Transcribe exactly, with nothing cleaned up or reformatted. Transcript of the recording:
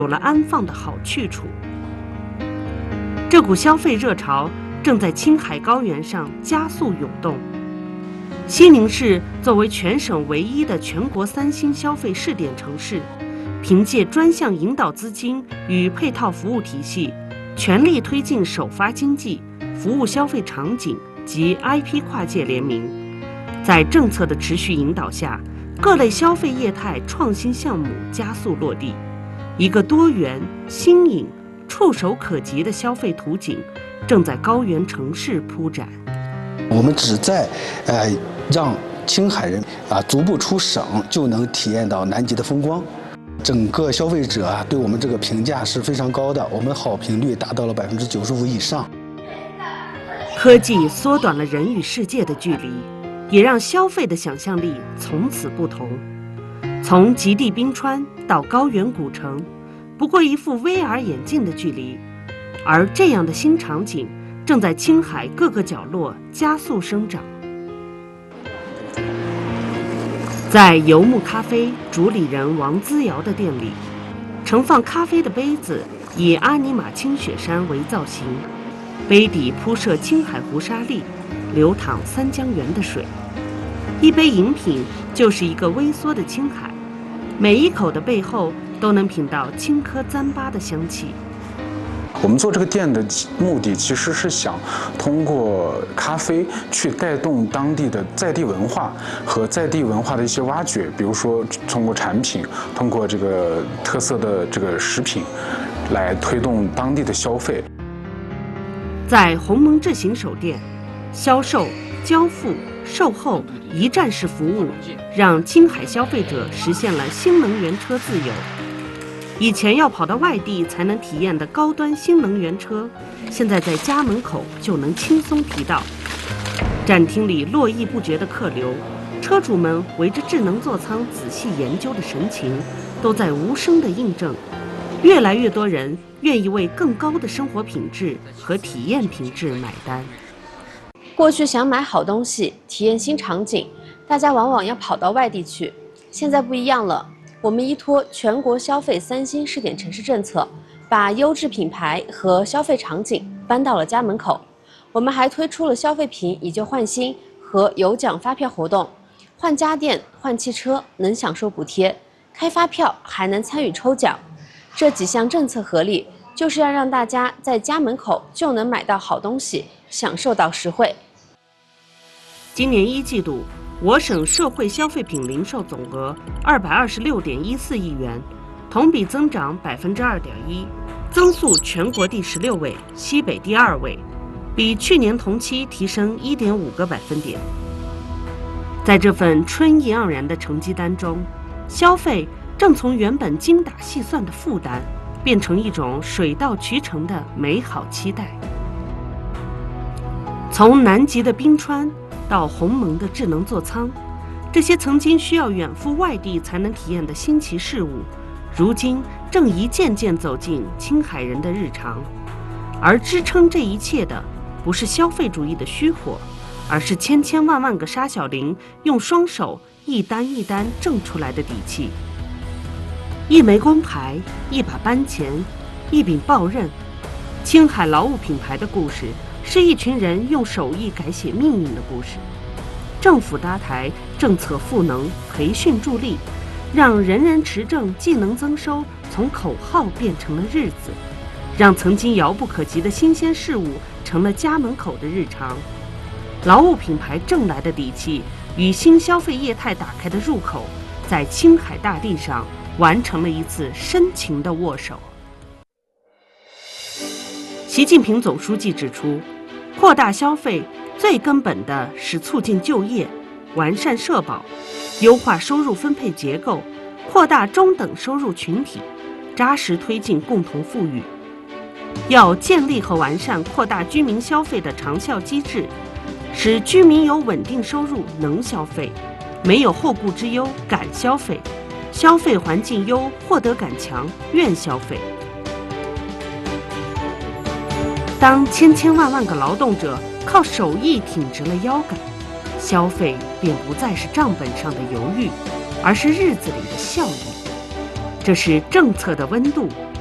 有了安放的好去处。这股消费热潮正在青海高原上加速涌动。西宁市作为全省唯一的全国三星消费试点城市，凭借专项引导资金与配套服务体系，全力推进首发经济、服务消费场景及 I P 跨界联名。在政策的持续引导下，各类消费业态创新项目加速落地，一个多元、新颖、触手可及的消费图景正在高原城市铺展。 我们只在呃让青海人啊足不出省就能体验到南极的风光。整个消费者啊对我们这个评价是非常高的，我们好评率达到了百分之九十五以上。 科技缩短了人与世界的距离，也让消费的想象力从此不同。从极地冰川到高原古城，不过一副 V R 眼镜的距离，而这样的新场景正在青海各个角落加速生长。在游牧咖啡主理人王姿瑶的店里，盛放咖啡的杯子以阿尼玛青雪山为造型，杯底铺设青海湖沙砾，流淌三江源的水。一杯饮品就是一个微缩的青海，每一口的背后都能品到青稞糌粑的香气。 我们做这个店的目的其实是想通过咖啡去带动当地的在地文化和在地文化的一些挖掘，比如说通过产品，通过这个特色的这个食品，来推动当地的消费。 在鸿蒙智行手店，销售、交付、售后一站式服务，让青海消费者实现了新能源车自由。以前要跑到外地才能体验的高端新能源车，现在在家门口就能轻松提到。展厅里络绎不绝的客流，车主们围着智能座舱仔细研究的神情，都在无声地印证，越来越多人愿意为更高的生活品质和体验品质买单。 过去想买好东西、体验新场景，大家往往要跑到外地去，现在不一样了。我们依托全国消费三星试点城市政策，把优质品牌和消费场景搬到了家门口。我们还推出了消费品以旧换新和有奖发票活动，换家电、换汽车能享受补贴，开发票还能参与抽奖。这几项政策合力，就是要让大家在家门口就能买到好东西，享受到实惠。 今年一季度，我省社会消费品零售总额二百二十六点一四亿元，同比增长百分之二点一，增速全国第十六位，西北第二位，比去年同期提升一点五个百分点。在这份春意盎然的成绩单中，消费正从原本精打细算的负担，变成一种水到渠成的美好期待。从南极的冰川到鸿蒙的智能座舱，这些曾经需要远赴外地才能体验的新奇事物，如今正一件件走进青海人的日常。而支撑这一切的，不是消费主义的虚火，而是千千万万个沙小玲用双手一单一单挣出来的底气。一枚工牌，一把班钱，一柄刨刃，青海劳务品牌的故事，是一群人用手艺改写命运的故事。政府搭台，政策赋能，培训助力，让人人持证技能增收从口号变成了日子，让曾经遥不可及的新鲜事物成了家门口的日常。劳务品牌挣来的底气与新消费业态打开的入口，在青海大地上完成了一次深情的握手。习近平总书记指出，扩大消费最根本的是促进就业，完善社保，优化收入分配结构，扩大中等收入群体，扎实推进共同富裕。要建立和完善扩大居民消费的长效机制，使居民有稳定收入能消费，没有后顾之忧敢消费，消费环境优获得感强愿消费。当千千万万个劳动者靠手艺挺直了腰杆，消费便不再是账本上的犹豫，而是日子里的效益。 这是政策的温度。